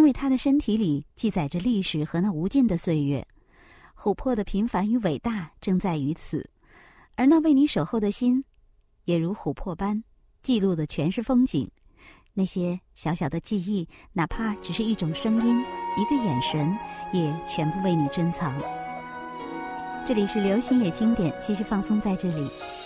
因为他的身体里记载着历史和那无尽的岁月。琥珀的平凡与伟大正在于此，而那为你守候的心，也如琥珀般记录的全是风景。那些小小的记忆，哪怕只是一种声音，一个眼神，也全部为你珍藏。这里是流行也经典，继续放松在这里。